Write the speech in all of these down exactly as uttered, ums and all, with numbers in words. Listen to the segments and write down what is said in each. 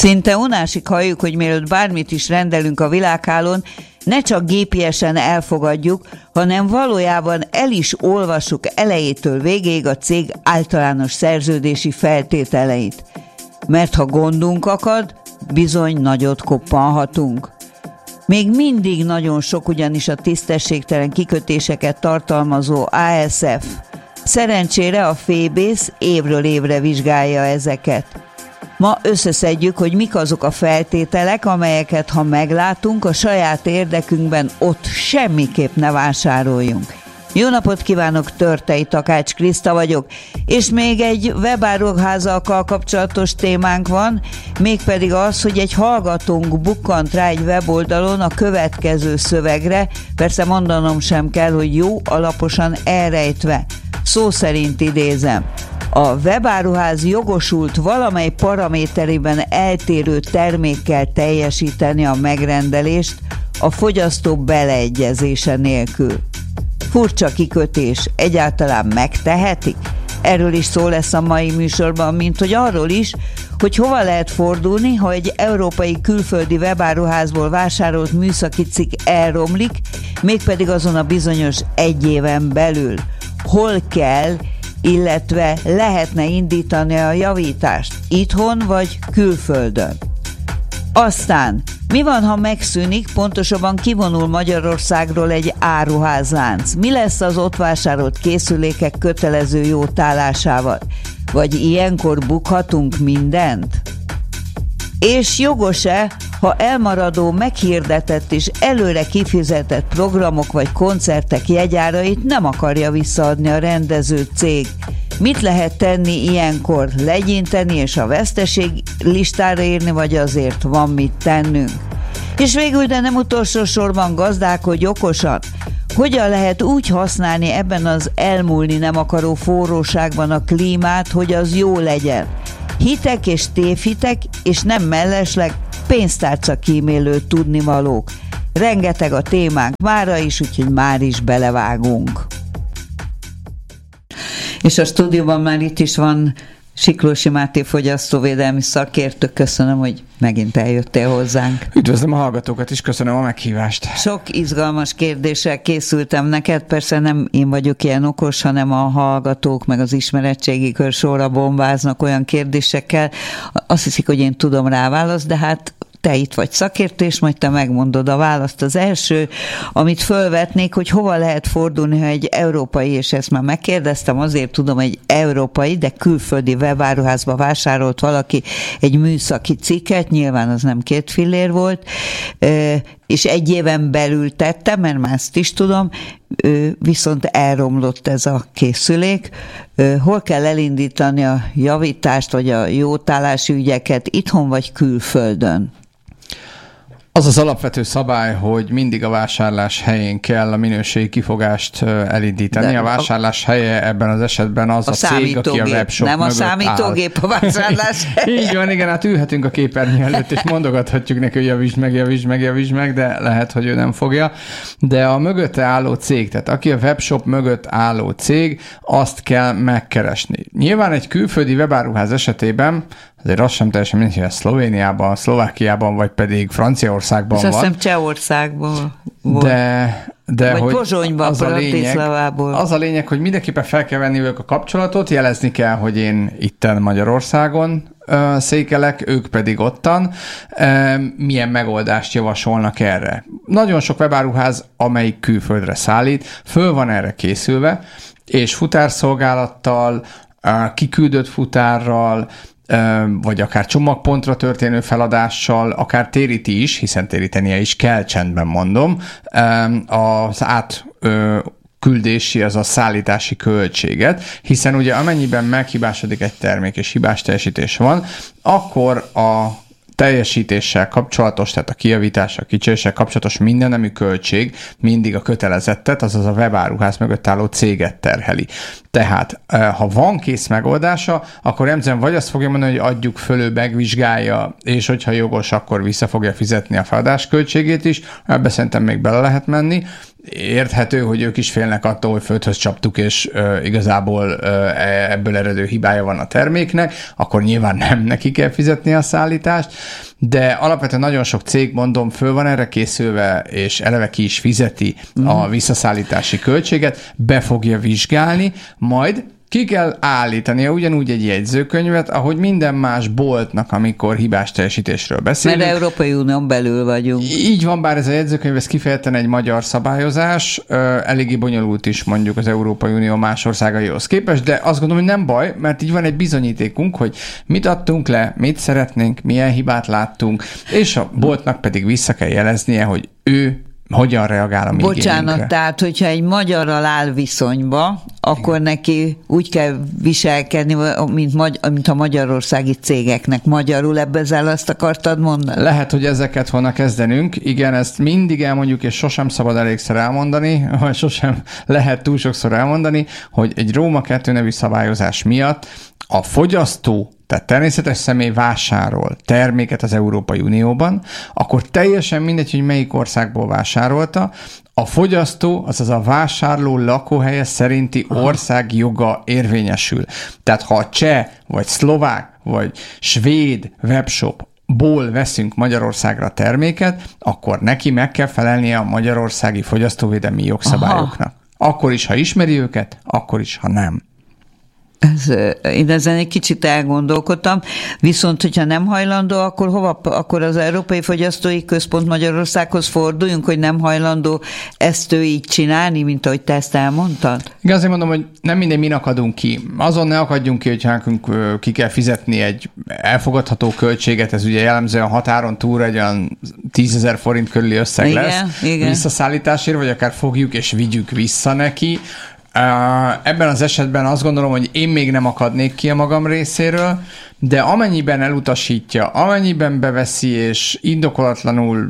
Szinte unásig halljuk, hogy mielőtt bármit is rendelünk a világhálón, ne csak gépiesen elfogadjuk, hanem valójában el is olvassuk elejétől végéig a cég általános szerződési feltételeit. Mert ha gondunk akad, bizony nagyot koppanhatunk. Még mindig nagyon sok ugyanis a tisztességtelen kikötéseket tartalmazó á es ef. Szerencsére a Fébész évről évre vizsgálja ezeket. Ma összeszedjük, hogy mik azok a feltételek, amelyeket ha meglátunk, a saját érdekünkben ott semmiképp ne vásároljunk. Jó napot kívánok, Törtei Takács Kriszta vagyok, és még egy webáruházakkal kapcsolatos témánk van, mégpedig az, hogy egy hallgatónk bukkant rá egy weboldalon a következő szövegre, persze mondanom sem kell, hogy jó alaposan elrejtve. Szó szerint idézem. A webáruház jogosult valamely paraméterében eltérő termékkel teljesíteni a megrendelést a fogyasztó beleegyezése nélkül. Furcsa kikötés, egyáltalán megtehetik? Erről is szó lesz a mai műsorban, mint hogy arról is, hogy hova lehet fordulni, ha egy európai külföldi webáruházból vásárolt műszaki cikk elromlik, mégpedig azon a bizonyos egy éven belül. Hol kell, illetve lehetne indítani a javítást? Itthon vagy külföldön? Aztán, mi van, ha megszűnik, pontosabban kivonul Magyarországról egy áruházlánc? Mi lesz az ott vásárolt készülékek kötelező jótállásával? Vagy ilyenkor bukhatunk mindent? És jogos-e, ha elmaradó, meghirdetett és előre kifizetett programok vagy koncertek jegyárait nem akarja visszaadni a rendező cég? Mit lehet tenni ilyenkor? Legyinteni és a veszteség listára írni, vagy azért van mit tennünk? És végül, de nem utolsó sorban, gazdálkodj okosan. Hogyan lehet úgy használni ebben az elmúlni nem akaró forróságban a klímát, hogy az jó legyen? Hitek és tévhitek, és nem mellesleg pénztárca kímélő tudnivalók. Rengeteg a témánk mára is, úgyhogy már is belevágunk. És a stúdióban már itt is van Siklósi Máté fogyasztóvédelmi szakértő. Köszönöm, hogy megint eljöttél hozzánk. Üdvözlöm a hallgatókat is, köszönöm a meghívást. Sok izgalmas kérdéssel készültem neked, persze nem én vagyok ilyen okos, hanem a hallgatók meg az ismeretségi kör sorra bombáznak olyan kérdésekkel. Azt hiszik, hogy én tudom rá választ, de hát te itt vagy szakértő, és majd te megmondod a választ. Az első, amit fölvetnék, hogy hova lehet fordulni, ha egy európai, és ezt már megkérdeztem, azért tudom, egy európai, de külföldi webáruházba vásárolt valaki egy műszaki cikket, nyilván az nem két fillér volt, és egy éven belül tettem, mert már ezt is tudom, viszont elromlott ez a készülék. Hol kell elindítani a javítást, vagy a jótállási ügyeket, itthon vagy külföldön? Az az alapvető szabály, hogy mindig a vásárlás helyén kell a minőségi kifogást elindítani. De a vásárlás helye ebben az esetben az a, a cég, aki a webshop nem mögött a számítógép áll. A vásárlás helye. Így van, igen, hát ülhetünk a képernyő előtt, és mondogathatjuk neki, hogy javítsd meg, javítsd meg, javítsd meg, de lehet, hogy ő nem fogja. De a mögötte álló cég, tehát aki a webshop mögött álló cég, azt kell megkeresni. Nyilván egy külföldi webáruház esetében azért az sem teljesen mindegy, hogy Szlovéniában, Szlovákiában, vagy pedig Franciaországban van. És azt hiszem Csehországban volt. De, de vagy hogy Pozsonyban, az a, lényeg, az a lényeg, hogy mindenképpen fel kell venni ők a kapcsolatot, jelezni kell, hogy én itten Magyarországon uh, székelek, ők pedig ottan. Uh, milyen megoldást javasolnak erre? Nagyon sok webáruház, amelyik külföldre szállít, föl van erre készülve, és futárszolgálattal, uh, kiküldött futárral, vagy akár csomagpontra történő feladással, akár téríti is, hiszen térítenie is kell, csendben mondom, az átküldési, az a szállítási költséget, hiszen ugye amennyiben meghibásodik egy termék és hibás teljesítés van, akkor a teljesítéssel kapcsolatos, tehát a kijavítással, kicseréssel kapcsolatos mindennemű költség mindig a kötelezettet, azaz a webáruház mögött álló céget terheli. Tehát, ha van kész megoldása, akkor emzem vagy azt fogja mondani, hogy adjuk föl, ő megvizsgálja, és hogyha jogos, akkor vissza fogja fizetni a feladás költségét is, ebbe szerintem még bele lehet menni, érthető, hogy ők is félnek attól, hogy földhöz csaptuk, és uh, igazából uh, ebből eredő hibája van a terméknek, akkor nyilván nem neki kell fizetni a szállítást, de alapvetően nagyon sok cég, mondom, föl van erre készülve, és eleve ki is fizeti mm. a visszaszállítási költséget, be fogja vizsgálni, majd ki kell állítania ugyanúgy egy jegyzőkönyvet, ahogy minden más boltnak, amikor hibás teljesítésről beszélünk. Mert Európai Unión belül vagyunk. Így van, bár ez a jegyzőkönyv, ez kifejezetten egy magyar szabályozás, eléggé bonyolult is mondjuk az Európai Unió más országaihoz képest, de azt gondolom, hogy nem baj, mert így van egy bizonyítékunk, hogy mit adtunk le, mit szeretnénk, milyen hibát láttunk, és a boltnak pedig vissza kell jeleznie, hogy ő hogyan reagál a mi Bocsánat, igényünkre. tehát, hogyha egy magyarral áll viszonyba, akkor igen, neki úgy kell viselkedni, mint, magy- mint a magyarországi cégeknek. Magyarul ebben azt akartad mondani? Lehet, hogy ezeket volna kezdenünk. Igen, ezt mindig elmondjuk, és sosem szabad elégszer elmondani, vagy sosem lehet túl sokszor elmondani, hogy egy Róma kettő nevű szabályozás miatt a fogyasztó, tehát természetes személy vásárol terméket az Európai Unióban, akkor teljesen mindegy, hogy melyik országból vásárolta, a fogyasztó, azaz a vásárló lakóhelye szerinti ország joga érvényesül. Tehát ha a cseh, vagy szlovák, vagy svéd webshopból veszünk Magyarországra terméket, akkor neki meg kell felelnie a magyarországi fogyasztóvédelmi jogszabályoknak. Aha. Akkor is, ha ismeri őket, akkor is, ha nem. Ez, én ezen egy kicsit elgondolkodtam, viszont hogyha nem hajlandó, akkor hova, akkor az Európai Fogyasztói Központ Magyarországhoz forduljunk, hogy nem hajlandó ezt ő így csinálni, mint ahogy te ezt elmondtad? Igen, azért mondom, hogy nem minden min akadunk ki. Azon ne akadjunk ki, hogyha nekünk ki kell fizetni egy elfogadható költséget, ez ugye jellemzően határon túl egy olyan tízezer forint körüli összeg igen, lesz igen. visszaszállításért, vagy akár fogjuk és vigyük vissza neki. Ebben az esetben azt gondolom, hogy én még nem akadnék ki a magam részéről, de amennyiben elutasítja, amennyiben beveszi, és indokolatlanul,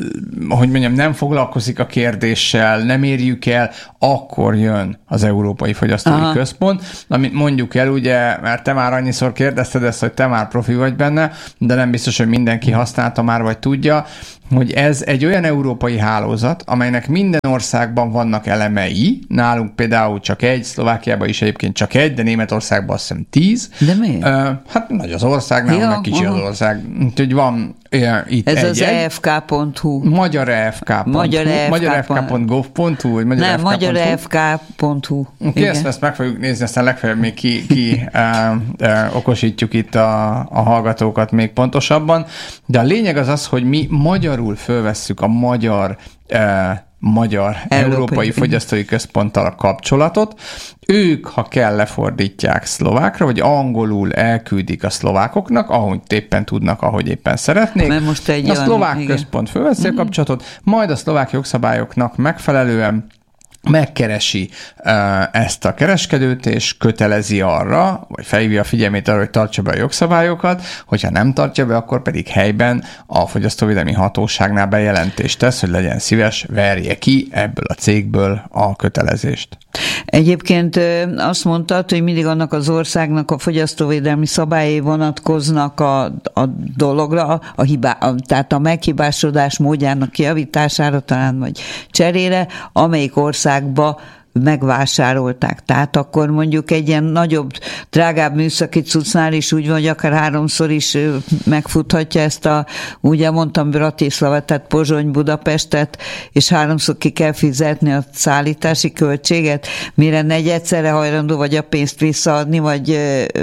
hogy mondjam, nem foglalkozik a kérdéssel, nem érjük el, akkor jön az Európai Fogyasztói Aha. Központ, amit mondjuk el, ugye, mert te már annyiszor kérdezted ezt, hogy te már profi vagy benne, de nem biztos, hogy mindenki használta már, vagy tudja, hogy ez egy olyan európai hálózat, amelynek minden országban vannak elemei, nálunk például csak egy, Szlovákiában is egyébként csak egy, de Németországban azt hiszem tíz. De miért? Uh, hát nagy az ország, nálunk ja, meg kicsi aha. az ország. Úgyhogy van ja, itt ez egy, az e f k pont hu. Magyar e f k pont hu. Magyar e f k pont gov pont hu. Nem, magyar e f k pont hu. Oké, ezt, ezt meg fogjuk nézni, aztán legfeljebb még ki, ki uh, uh, okosítjuk itt a, a hallgatókat még pontosabban. De a lényeg az az, hogy mi magyarul fölvesszük a magyar uh, Magyar Európai, Európai Fogyasztói Központtal a kapcsolatot. Ők, ha kell, lefordítják szlovákra, vagy angolul elküldik a szlovákoknak, ahogy éppen tudnak, ahogy éppen szeretnék. Mert most egy a szlovák olyan, központ fölveszi uh-huh. a kapcsolatot, majd a szlovák jogszabályoknak megfelelően megkeresi uh, ezt a kereskedőt, és kötelezi arra, vagy felhívja a figyelmét arra, hogy tartsa be a jogszabályokat, hogyha nem tartja be, akkor pedig helyben a fogyasztóvédelmi hatóságnál bejelentést tesz, hogy legyen szíves, verje ki ebből a cégből a kötelezést. Egyébként azt mondtad, hogy mindig annak az országnak a fogyasztóvédelmi szabályai vonatkoznak a, a dologra, a hibá, a, tehát a meghibásodás módjának kijavítására talán, vagy cserére, amelyik országba megvásárolták. Tehát akkor mondjuk egy ilyen nagyobb, drágább műszaki cuccnál is úgy van, hogy akár háromszor is megfuthatja ezt a, ugye mondtam Bratislava, tehát Pozsony, Budapestet, és háromszor ki kell fizetni a szállítási költséget, mire negyedszerre hajlandó vagy a pénzt visszaadni, vagy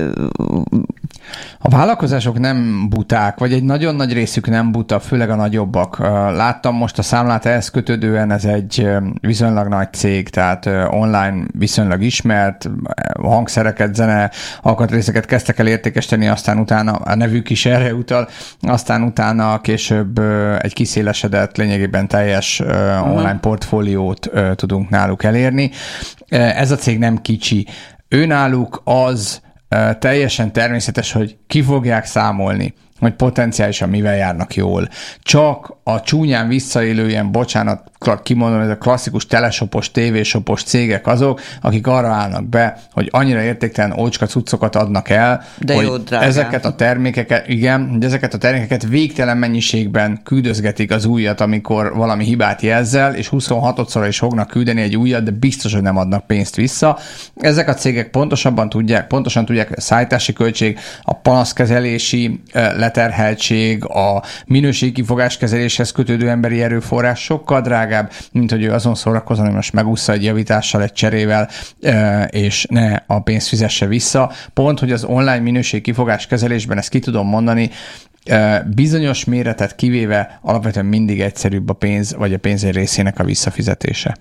a vállalkozások nem buták, vagy egy nagyon nagy részük nem buta, főleg a nagyobbak. Láttam most a számlát ehhez kötődően, ez egy viszonylag nagy cég, tehát online viszonylag ismert, hangszereket, zene, alkatrészeket kezdtek el értékesíteni, aztán utána a nevük is erre utal, aztán utána később egy kiszélesedett, lényegében teljes online portfóliót tudunk náluk elérni. Ez a cég nem kicsi. Őnáluk az teljesen természetes, hogy ki fogják számolni, hogy potenciálisan mivel járnak jól. Csak a csúnyán visszaélő ilyen, bocsánat, kimondom, ez a klasszikus teleshopos, tévésopos cégek azok, akik arra állnak be, hogy annyira értéktelen ócska cuccokat adnak el, de hogy jó, ezeket a termékeket, igen, hogy ezeket a termékeket végtelen mennyiségben küldözgetik az újat, amikor valami hibát jelzel, és huszonhatodszor is fognak küldeni egy újat, de biztos, hogy nem adnak pénzt vissza. Ezek a cégek pontosabban tudják, pontosan tudják, a szállítási költség, a panaszkezelési leterheltség, a minőségkifogáskezeléshez kötődő emberi erőforrás sokkal drágább, mint hogy ő azon szórakozon, hogy most megúszza egy javítással, egy cserével, és ne a pénzt fizesse vissza. Pont, hogy az online minőségkifogás kezelésben, ezt ki tudom mondani, bizonyos méretet kivéve alapvetően mindig egyszerűbb a pénz, vagy a pénz egy részének a visszafizetése.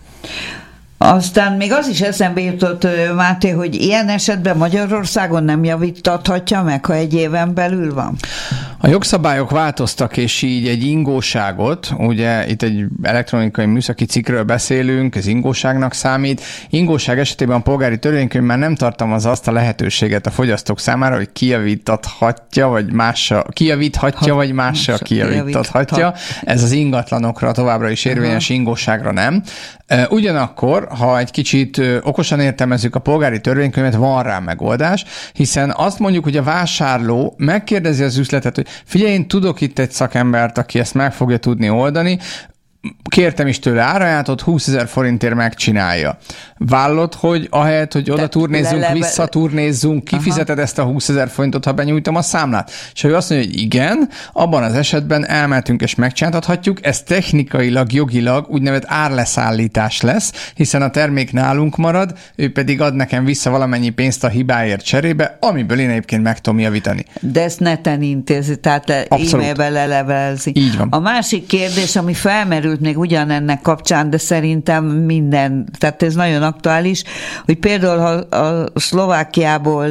Aztán még az is eszembe jutott, Máté, hogy ilyen esetben Magyarországon nem javítathatja meg, ha egy éven belül van? A jogszabályok változtak, és így egy ingóságot, ugye itt egy elektronikai műszaki cikkről beszélünk, ez ingóságnak számít. Ingóság esetében a polgári törvénykönyv már nem tartalmaz azt a lehetőséget a fogyasztók számára, hogy kijavítathatja, vagy mással, kijavíthatja, ha, vagy mással kijavítathatja. Ez az ingatlanokra továbbra is érvényes, ingóságra nem. Ugyanakkor, ha egy kicsit okosan értelmezzük a polgári törvénykönyvet, van rá megoldás, hiszen azt mondjuk, hogy a vásárló megkérdezi az üzletet, hogy figyelj, én tudok itt egy szakembert, aki ezt meg fogja tudni oldani, kértem is tőle árajátot, húszezer forintért megcsinálja. Vállod, hogy ahelyett, hogy oda turnézzunk, leleve... vissza turnézzunk, kifizeted ezt a húszezer forintot, ha benyújtom a számlát? És ha ő azt mondja, hogy igen, abban az esetben elmentünk és megcsináltathatjuk, ez technikailag, jogilag úgynevezett árleszállítás lesz, hiszen a termék nálunk marad, ő pedig ad nekem vissza valamennyi pénzt a hibáért cserébe, amiből én egyébként meg tudom javítani. De ezt neten intézi, tehát e-mailben lelevelezi. Így van. A másik kérdés, ami felmerült még ugyanennek kapcsán, de szerintem minden, tehát ez nagyon aktuális, hogy például ha a Szlovákiából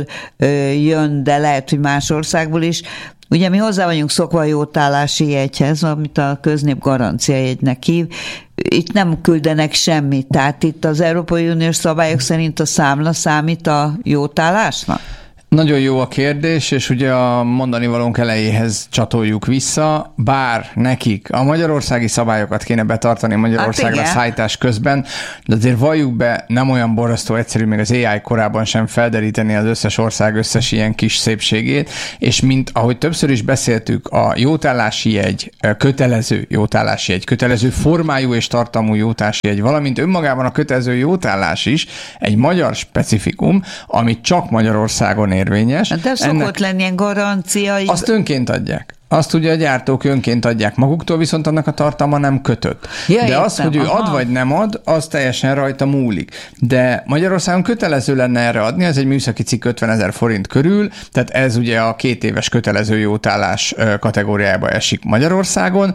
jön, de lehet, hogy más országból is, ugye mi hozzá vagyunk szokva a jótállási jegyhez, amit a köznép garancia jegynek hív, itt nem küldenek semmit, tehát itt az Európai Uniós szabályok szerint a számla számít a jótállásnak? Nagyon jó a kérdés, és ugye a mondani valónk elejéhez csatoljuk vissza, bár nekik a magyarországi szabályokat kéne betartani Magyarországra hát szállítás közben, de azért valljuk be, nem olyan borzasztó egyszerű még az á i korában sem felderíteni az összes ország összes ilyen kis szépségét, és mint ahogy többször is beszéltük, a jótállási jegy, kötelező jótállási jegy, kötelező formájú és tartalmú jótállási jegy, valamint önmagában a kötelező jótállás is egy magyar specifikum, amit csak Magyarországon érvényes. De szokott Ennek lenni ilyen garancia. Azt önként adják. Azt ugye a gyártók önként adják maguktól, viszont annak a tartalma nem kötött. Ja, de az, hogy ő aha. ad vagy nem ad, az teljesen rajta múlik. De Magyarországon kötelező lenne erre adni, ez egy műszaki cikk ötvenezer forint körül, tehát ez ugye a két éves kötelező jótállás kategóriába esik Magyarországon.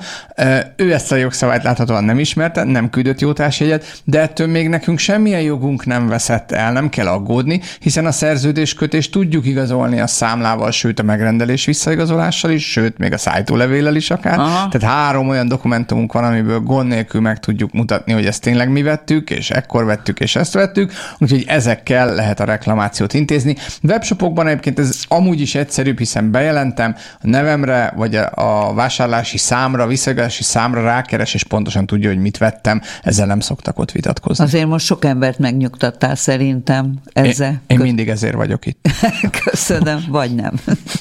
Ő ezt a jogszabályt láthatóan nem ismerte, nem küldött jótállásjegyet, de ettől még nekünk semmilyen jogunk nem veszett el, nem kell aggódni, hiszen a szerződéskötést tudjuk igazolni a számlával, sőt a megrendelés visszaigazolással is, sőt még a szájtólevéllel is akár. Aha. Tehát három olyan dokumentumunk van, amiből gond nélkül meg tudjuk mutatni, hogy ezt tényleg mi vettük, és ekkor vettük, és ezt vettük, úgyhogy ezekkel lehet a reklamációt intézni. Webshopokban egyébként ez amúgy is egyszerűbb, hiszen bejelentem a nevemre, vagy a vásárlási számra, visszaigazolási számra rákeres, és pontosan tudja, hogy mit vettem, ezzel nem szoktak ott vitatkozni. Azért most sok embert megnyugtattál szerintem ezzel. Én, én mindig ezért vagyok itt. Köszönöm, vagy nem.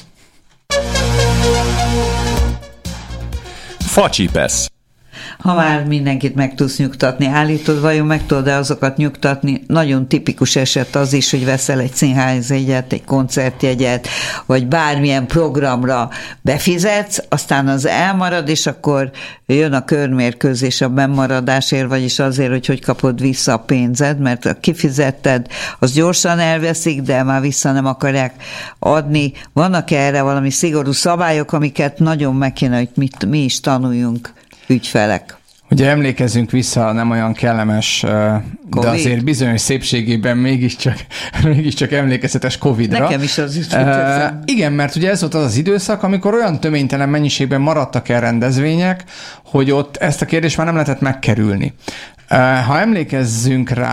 Facsipesz. Ha már mindenkit meg tudsz nyugtatni, állítod, vajon meg tudod-e azokat nyugtatni? Nagyon tipikus eset az is, hogy veszel egy színházjegyet, egy koncertjegyet, vagy bármilyen programra befizetsz, aztán az elmarad, és akkor jön a körmérkőzés a bennmaradásért, vagyis azért, hogy hogy kapod vissza a pénzed, mert a kifizetted, az gyorsan elveszik, de már vissza nem akarják adni. Vannak erre valami szigorú szabályok, amiket nagyon meg kéne, hogy mit, mi is tanuljunk, ügyfelek? Ugye emlékezzünk vissza, nem olyan kellemes, Covid? De azért bizonyos szépségében mégiscsak, mégiscsak emlékezetes Covidra. Nekem is az is. Uh, igen, mert ugye ez volt az az időszak, amikor olyan töménytelen mennyiségben maradtak el rendezvények, hogy ott ezt a kérdést már nem lehetett megkerülni. Ha emlékezzünk rá,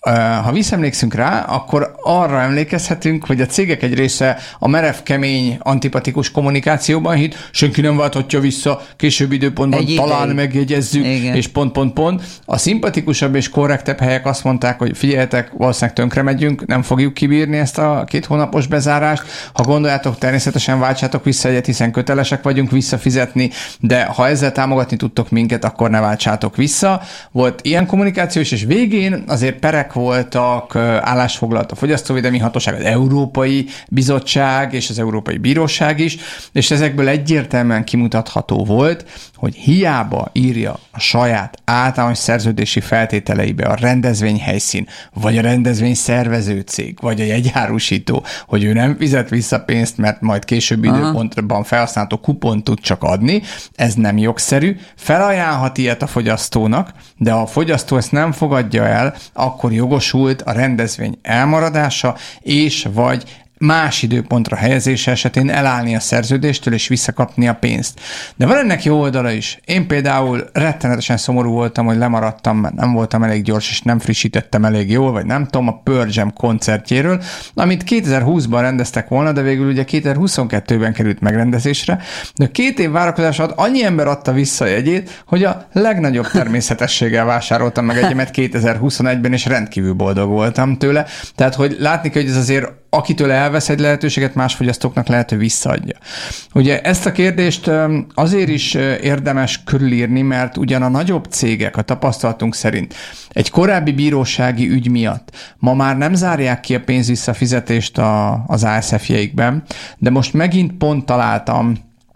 Ha visszaemlékszünk rá, akkor arra emlékezhetünk, hogy a cégek egy része a merev, kemény, antipatikus kommunikációban hitt, senki nem válthatja vissza, később időpontban egy talán ideig megjegyezzük, igen, és pont, pont, pont. A szimpatikusabb és korrektebb helyek azt mondták, hogy figyeljetek, valószínűleg tönkre megyünk, nem fogjuk kibírni ezt a két hónapos bezárást. Ha gondoljátok, természetesen váltsátok vissza egyet, hiszen kötelesek vagyunk visszafizetni, de ha ezzel támogatni tudtok minket, akkor ne váltsátok vissza. Volt ilyen kommunikációs, és végén azért perek voltak, állásfoglalt a Fogyasztóvédelmi Hatóság, az Európai Bizottság és az Európai Bíróság is, és ezekből egyértelműen kimutatható volt, hogy hiába írja a saját általános szerződési feltételeibe a rendezvényhelyszín, vagy a rendezvény szervező cég, vagy a jegyárusító, hogy ő nem fizet vissza pénzt, mert majd később időpontban felhasználható kupont tud csak adni, ez nem jogszerű, felajánlhat ilyet a fogyasztónak, de ha a fogyasztó ezt nem fogadja el, akkor jogosult a rendezvény elmaradása, és vagy más időpontra helyezése esetén elállni a szerződéstől és visszakapni a pénzt. De van ennek jó oldala is. Én például rettenetesen szomorú voltam, hogy lemaradtam, mert nem voltam elég gyors, és nem frissítettem elég jól, vagy nem tudom, a Pearl Jam koncertjéről, amit kétezer-húszban rendeztek volna, de végül ugye kétezer-huszonkettőben került megrendezésre, de két év várakozás alatt annyi ember adta vissza a jegyét, hogy a legnagyobb természetességgel vásároltam meg egyemet kétezer-huszonegyben, és rendkívül boldog voltam tőle. Tehát, hogy látni kell, hogy ez azért akitől elvesz egy lehetőséget, más fogyasztóknak lehet, hogy visszaadja. Ugye ezt a kérdést azért is érdemes körülírni, mert ugyan a nagyobb cégek a tapasztalatunk szerint egy korábbi bírósági ügy miatt ma már nem zárják ki a pénzvisszafizetést a, az á es ef-jeikben, de most megint pont találtam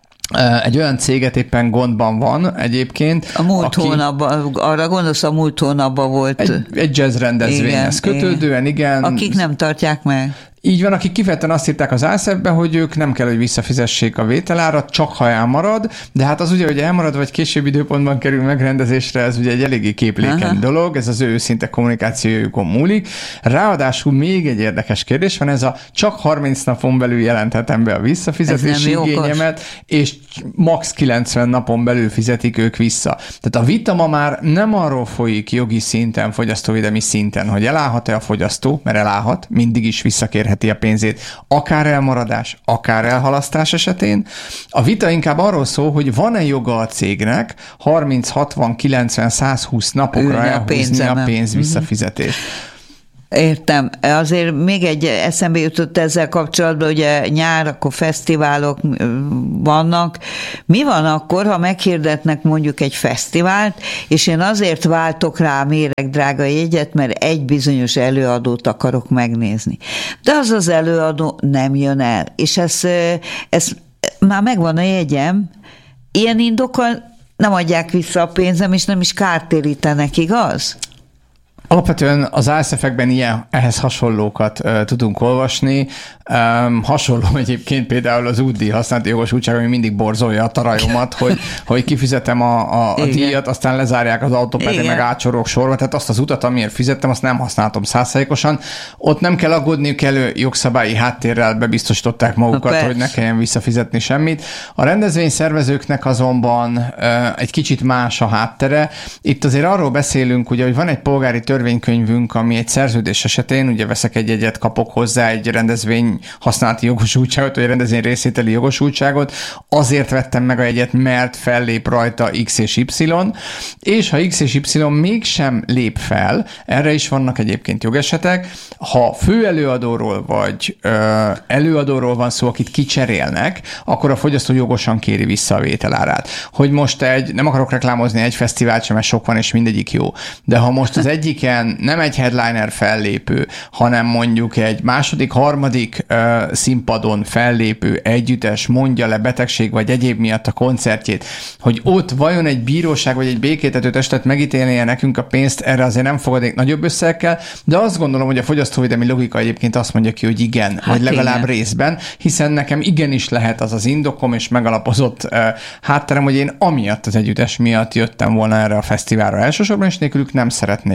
egy olyan céget, éppen gondban van egyébként. A múlt aki, hónapban, arra gondolsz, a múlt hónapban volt. Egy, egy jazz rendezvényhez kötődően, igen. Akik nem tartják meg. Így van, akik kifejezetten azt írták az á es ef-be, hogy ők nem kell, hogy visszafizessék a vételárat, csak ha elmarad, de hát az ugye, hogy elmarad, vagy később időpontban kerül megrendezésre, ez ugye egy eléggé képlékeny Aha. dolog, ez az ő őszinte kommunikációjukon múlik. Ráadásul még egy érdekes kérdés van, ez a csak harminc napon belül jelenthetem be a visszafizetési igényemet, és max. kilencven napon belül fizetik ők vissza. Tehát a vita ma már nem arról folyik jogi szinten, fogyasztóvédelmi szinten, hogy elállhat-e a fogyasztó, mert elállhat, mindig is visszakér a pénzét, akár elmaradás, akár elhalasztás esetén. A vita inkább arról szól, hogy van-e joga a cégnek harminc, hatvan, kilencven, százhúsz napokra elhúzni a pénz visszafizetést. Értem. Azért még egy eszembe jutott ezzel kapcsolatban, ugye nyár, akkor fesztiválok vannak. Mi van akkor, ha meghirdetnek mondjuk egy fesztivált, és én azért váltok rá méregdrága jegyet, mert egy bizonyos előadót akarok megnézni. De az az előadó nem jön el. És ez, ez már megvan a jegyem, ilyen indokkal nem adják vissza a pénzem, és nem is kártérítenek, igaz? Alapvetően az á es ef-ekben ilyen, ehhez hasonlókat uh, tudunk olvasni. Um, hasonló egyébként például az útdíj használati jogosultság, ami mindig borzolja a tarajomat, hogy, hogy kifizetem a, a, a díjat, aztán lezárják az autópályát, meg átsorolok sorba, tehát azt az utat, amiért fizettem, azt nem használtam százszázalékosan. Ott nem kell aggódniuk, elő jogszabályi háttérrel bebiztosították magukat, hogy ne kelljen visszafizetni semmit. A rendezvényszervezőknek azonban uh, egy kicsit más a háttere. Itt azért arról beszélünk, ugye, hogy van egy polgári törvénykönyvünk, ami egy szerződés esetén, ugye veszek egy jegyet, kapok hozzá egy rendezvény használati jogosultságot, vagy rendezvény részvételi jogosultságot, azért vettem meg a jegyet, mert fellép rajta X és Y, és ha X és Y mégsem lép fel, erre is vannak egyébként jogesetek, ha főelőadóról vagy ö, előadóról van szó, akit kicserélnek, akkor a fogyasztó jogosan kéri vissza a vételárát. Hogy most egy, nem akarok reklámozni egy fesztivált sem, mert sok van, és mindegyik jó, de ha most az egyiken nem egy headliner fellépő, hanem mondjuk egy második, harmadik uh, színpadon fellépő együttes mondja le betegség vagy egyéb miatt a koncertjét, hogy ott vajon egy bíróság vagy egy békéltető testet megítélnie nekünk a pénzt, erre azért nem fogadnék nagyobb összegekkel, de azt gondolom, hogy a fogyasztóvédelmi logika egyébként azt mondja ki, hogy igen, hát vagy legalább igen. részben, hiszen nekem igenis lehet az az indokom és megalapozott uh, hátterem, hogy én amiatt az együttes miatt jöttem volna erre a fesztiválra elsősorban, és nélkülük nem szeretnék menni.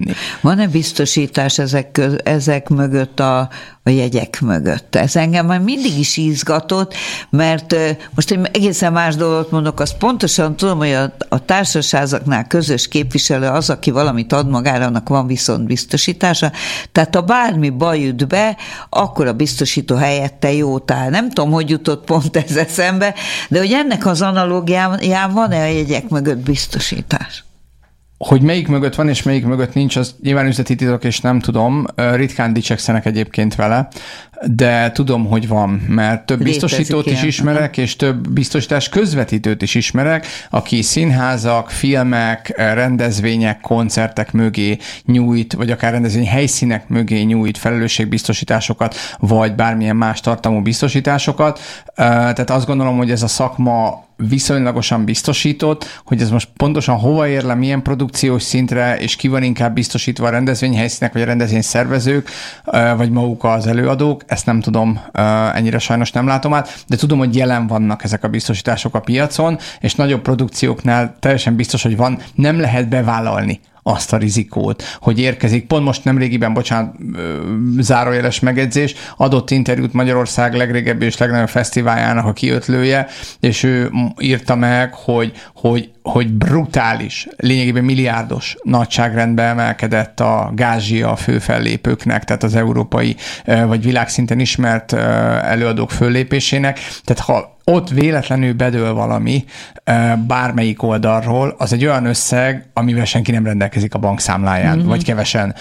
vinni. Van-e biztosítás ezek, köz, ezek mögött a, a jegyek mögött? Ez engem már mindig is izgatott, mert most egy egészen más dolgot mondok, azt pontosan tudom, hogy a, a társasházaknál közös képviselő az, aki valamit ad magára, annak van viszont biztosítása, tehát ha bármi baj üt be, akkor a biztosító helyette jót áll. Nem tudom, hogy jutott pont ez eszembe, de hogy ennek az analógián van-e a jegyek mögött biztosítás? Hogy melyik mögött van, és melyik mögött nincs, az nyilván üzleti titok, és nem tudom. Ritkán dicsekszenek egyébként vele, de tudom, hogy van, mert több Létezik biztosítót ilyen. is ismerek, és több biztosítás közvetítőt is ismerek, aki színházak, filmek, rendezvények, koncertek mögé nyújt, vagy akár rendezvény helyszínek mögé nyújt felelősségbiztosításokat, vagy bármilyen más tartalmú biztosításokat. Tehát azt gondolom, hogy ez a szakma viszonylagosan biztosított, hogy ez most pontosan hova ér le, milyen produkciós szintre, és ki van inkább biztosítva, a rendezvényhelyszínek, vagy a rendezvényszervezők, vagy maguk az előadók, ezt nem tudom, ennyire sajnos nem látom át, de tudom, hogy jelen vannak ezek a biztosítások a piacon, és nagyobb produkcióknál teljesen biztos, hogy van, nem lehet bevállalni azt a rizikót, hogy érkezik. Pont most nemrégiben, bocsánat, zárójeles megjegyzés, adott interjút Magyarország legrégebbi és legnagyobb fesztiváljának a kiötlője, és ő írta meg, hogy, hogy, hogy brutális, lényegében milliárdos nagyságrendbe emelkedett a gázsia a főfellépőknek, tehát az európai vagy világszinten ismert előadók föllépésének. Tehát ha ott véletlenül bedől valami bármelyik oldalról, az egy olyan összeg, amivel senki nem rendelkezik a bankszámláján, mm-hmm. vagy kevesen.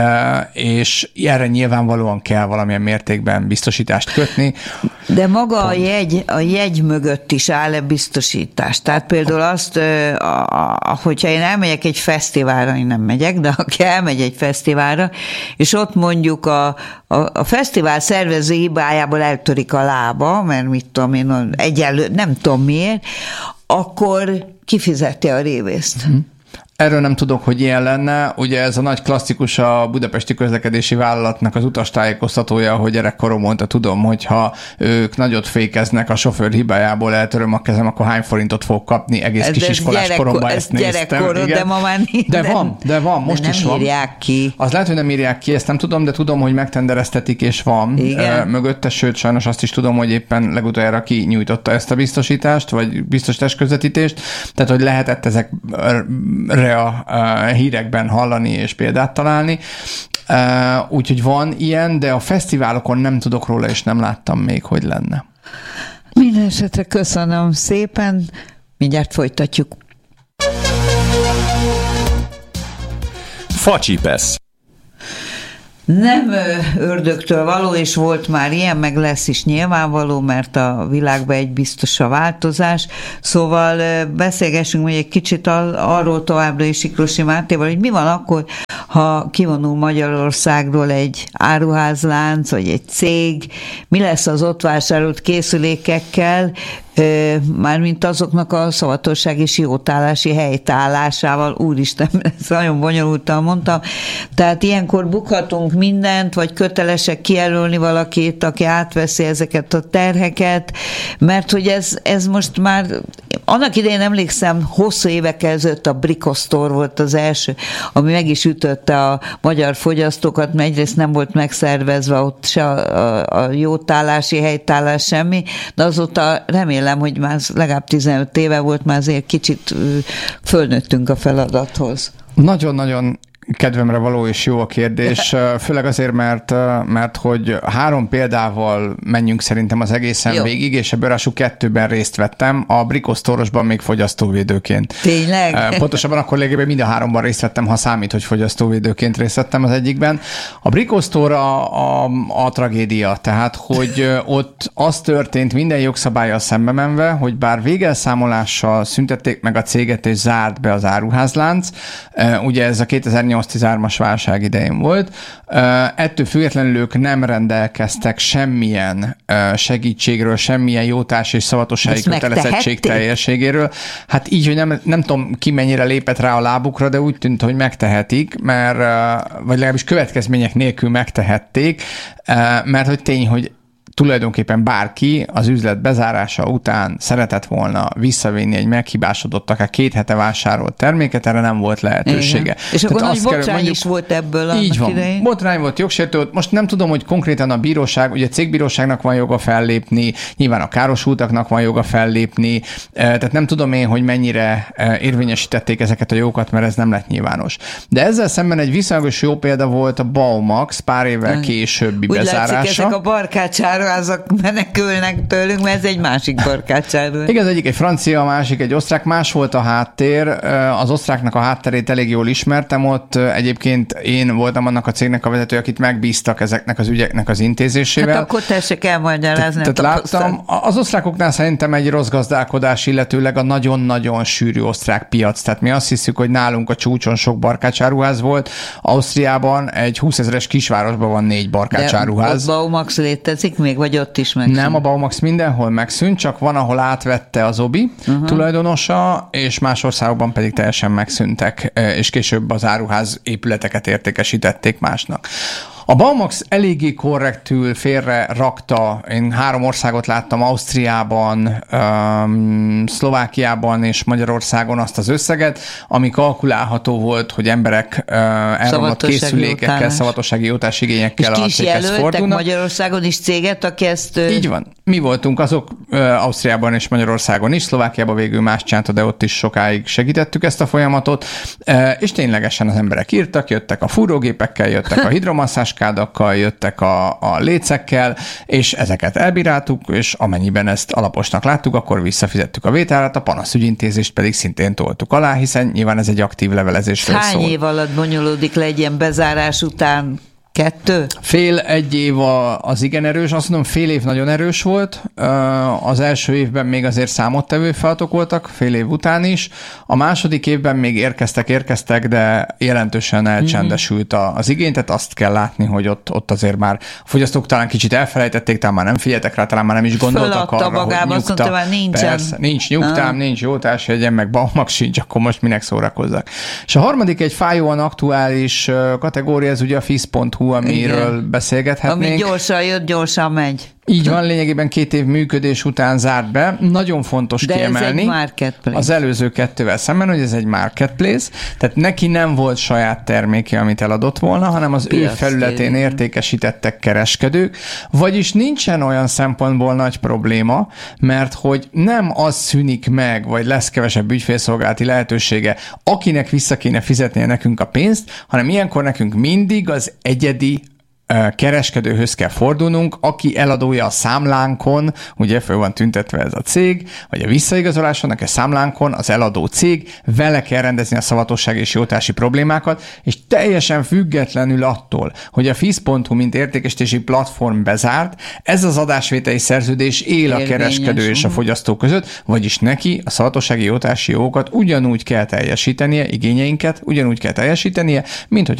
És erre nyilvánvalóan kell valamilyen mértékben biztosítást kötni. De maga a jegy, a jegy mögött is áll-e biztosítás? Tehát például azt, hogyha én elmegyek egy fesztiválra, én nem megyek, de aki elmegy egy fesztiválra, és ott mondjuk a, a, a fesztivál szervező hibájából eltörik a lába, mert mit tudom én, egyenlő, nem tudom miért, akkor kifizeti a révészt. Hmm. Erről nem tudok, hogy ilyen lenne. Ugye ez a nagy klasszikus a budapesti közlekedési vállalatnak az utastájékoztatója, hogy gyerekkorom mondta, tudom, hogyha ők nagyot fékeznek a sofőr hibájából, eltöröm a kezem, akkor hány forintot fog kapni, egész ez kisiskolás gyerek, koromban ezt néztem. De ma már de van, de van, most de is van. Nem írják ki. Az lehet, hogy nem írják ki, ezt nem tudom, de tudom, hogy megtendereztetik, és van igen. mögötte, sőt, sajnos azt is tudom, hogy éppen legutoljára ki nyújtotta ezt a biztosítást, vagy biztosítás közvetítést, tehát, hogy lehetett ezekre a hírekben hallani és példát találni. Úgyhogy van ilyen, de a fesztiválokon nem tudok róla, és nem láttam még, hogy lenne. Minden esetre köszönöm szépen, mindjárt folytatjuk. Facsipesz. Nem ördögtől való, és volt már ilyen, meg lesz is nyilvánvaló, mert a világban egy biztos a változás. Szóval beszélgessünk még egy kicsit arról továbbra is Siklosi Mátéval, hogy mi van akkor, ha kivonul Magyarországról egy áruházlánc, vagy egy cég, mi lesz az ott vásárolt készülékekkel, mármint azoknak a szavatosság és jótállási helytállásával, úristen, ezt nagyon bonyolultan mondtam. Tehát ilyenkor bukhatunk mindent, vagy kötelesek kijelölni valakit, aki átveszi ezeket a terheket, mert hogy ez, ez most már, annak idején emlékszem, hosszú évekkel ezelőtt a Bricosztor volt az első, ami meg is ütötte a magyar fogyasztókat, mert egyrészt nem volt megszervezve ott se a, a, a jótállási helytállás semmi, de azóta remélem, hogy már legalább tizenöt éve volt, már azért kicsit fölnőttünk a feladathoz. Nagyon-nagyon kedvemre való és jó a kérdés, főleg azért, mert, mert hogy három példával menjünk szerintem az egészen jó. végig, és ebből ráadásul kettőben részt vettem, a Bricosztorosban még fogyasztóvédőként. Tényleg? Pontosabban akkor lényegében mind a háromban részt vettem, ha számít, hogy fogyasztóvédőként részt vettem az egyikben. A Bricosztor a, a, a tragédia, tehát hogy ott az történt minden jogszabállyal szembe menve, hogy bár végelszámolással szüntették meg a céget és zárt be az áruházlánc, ugye ez a kétezer-nyolc tizenhármas válság idején volt. Ettől függetlenül ők nem rendelkeztek semmilyen segítségről, semmilyen jótárs és szavatossági kötelezettség teljességéről. Hát így, hogy nem, nem tudom ki mennyire lépett rá a lábukra, de úgy tűnt, hogy megtehetik, mert, vagy legalábbis következmények nélkül megtehették, mert hogy tény, hogy tulajdonképpen bárki az üzlet bezárása után szeretett volna visszavinni egy meghibásodott, akár két hete vásárolt terméket, erre nem volt lehetősége. Igen. És Tehát akkor nagy botrány kell, mondjuk, is volt ebből annak így van. idején. Botrány volt, jogsértő. Most nem tudom, hogy konkrétan a bíróság, ugye a cégbíróságnak van joga fellépni, nyilván a károsultaknak van joga fellépni, tehát nem tudom én, hogy mennyire érvényesítették ezeket a jogokat, mert ez nem lett nyilvános. De ezzel szemben egy viszonylagos jó példa volt a Baumax pár évvel későbbi úgy bezárása. Látszik, ezek a barkácsáruházak menekülnek tőlünk, mert ez egy másik barkácsáruház. Igaz, egyik egy francia, a másik egy osztrák, más volt a háttér. Az osztráknak a hátterét elég jól ismertem ott. Egyébként én voltam annak a cégnek a vezető, akit megbíztak ezeknek az ügyeknek az intézésével. Hát akkor tessék elmagyarázni. Tehát láttam, az osztrákoknál szerintem egy rossz gazdálkodás, illetőleg a nagyon-nagyon sűrű osztrák piac. Tehát mi azt hiszük, hogy nálunk a csúcson sok barkácsáruház volt. Ausztriában egy húszezeres kisvárosban van négy barkácsáruház. De ott Baumax létezik még, vagy ott is megszűnt? Nem, a Baumax mindenhol megszűnt, csak van, ahol átvette az Obi uh-huh. tulajdonosa, és más országokban pedig teljesen megszűntek, és később az áruház épületeket értékesítették másnak. A Baumax eléggé korrektül félre rakta, én három országot láttam, Ausztriában, um, Szlovákiában és Magyarországon azt az összeget, ami kalkulálható volt, hogy emberek uh, elromlott készülékekkel, jótállás. szavatossági jótás igényekkel a céghez fordulnak. Magyarországon is céget, aki ezt... Így van. Mi voltunk azok uh, Ausztriában és Magyarországon is, Szlovákiában végül más csinálta, de ott is sokáig segítettük ezt a folyamatot, uh, és ténylegesen az emberek írtak, jöttek a fúrógépekkel, jöttek a hidromasszáskádakkal, jöttek a, a lécekkel, és ezeket elbíráltuk, és amennyiben ezt alaposnak láttuk, akkor visszafizettük a vételárat, a panaszügyintézést pedig szintén toltuk alá, hiszen nyilván ez egy aktív levelezésről Hány szól. Hány év alatt bonyolódik le egy ilyen bezárás után? Kettő? Fél egy év az igen erős, azt mondom, fél év nagyon erős volt. Az első évben még azért számottevő feladatok voltak, fél év után is. A második évben még érkeztek, érkeztek, de jelentősen elcsendesült az igény, tehát azt kell látni, hogy ott, ott azért már a fogyasztók talán kicsit elfelejtették, talán már nem figyeltek rá, talán már nem is gondoltak Föladta arra, magába, hogy nyugta. Mondta, nincsen. Persze, nincs nyugtám, ah. nincs jótársjegyem, meg Baumax sincs, akkor most minek szórakozzak. És a harmadik egy fájóan aktuális kategória, ez ugye a fisz pont hu, amiről igen. beszélgethetnénk. Ami gyorsan jött, gyorsan megy. Így van, lényegében két év működés után zárt be. Nagyon fontos De kiemelni. ez egy marketplace. Az előző kettővel szemben, hogy ez egy marketplace, tehát neki nem volt saját terméke, amit eladott volna, hanem az Piac ő felületén tér. értékesítettek kereskedők, vagyis nincsen olyan szempontból nagy probléma, mert hogy nem az szűnik meg, vagy lesz kevesebb ügyfélszolgálati lehetősége, akinek vissza kéne fizetnie nekünk a pénzt, hanem ilyenkor nekünk mindig az egyedi kereskedőhöz kell fordulnunk, aki eladója a számlánkon, ugye föl van tüntetve ez a cég, vagy a visszaigazoláson, a számlánkon az eladó cég, vele kell rendezni a szavatosság és jótási problémákat, és teljesen függetlenül attól, hogy a fisz pont hu mint értékesítési platform bezárt, ez az adásvételi szerződés él Érvényes. a kereskedő és a fogyasztó között, vagyis neki a szavatossági jótási jogokat ugyanúgy kell teljesítenie, igényeinket ugyanúgy kell teljesítenie, mint hogy